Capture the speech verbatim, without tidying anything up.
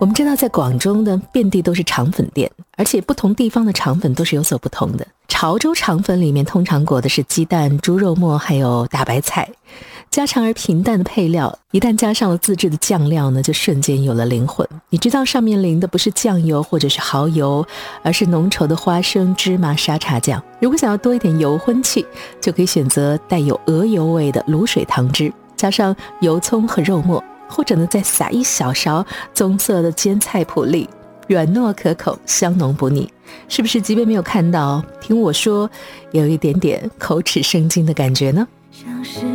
我们知道在广州呢，遍地都是肠粉店，而且不同地方的肠粉都是有所不同的。潮州肠粉里面通常裹的是鸡蛋、猪肉末还有大白菜，家常而平淡的配料，一旦加上了自制的酱料呢，就瞬间有了灵魂。你知道上面淋的不是酱油或者是蚝油，而是浓稠的花生、芝麻、沙茶酱。如果想要多一点油荤气，就可以选择带有鹅油味的卤水汤汁，加上油葱和肉末，或者呢再撒一小勺棕色的煎菜脯粒，软糯可口，香浓不腻。是不是即便没有看到，听我说，有一点点口齿生津的感觉呢？